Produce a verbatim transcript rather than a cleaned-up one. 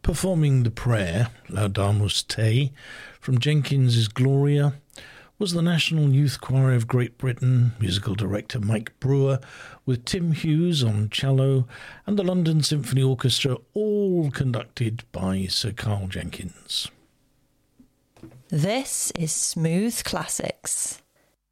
Performing the prayer, Laudamus Te, from Jenkins's Gloria, was the National Youth Choir of Great Britain, musical director Mike Brewer, with Tim Hughes on cello, and the London Symphony Orchestra, all conducted by Sir Carl Jenkins. This is Smooth Classics.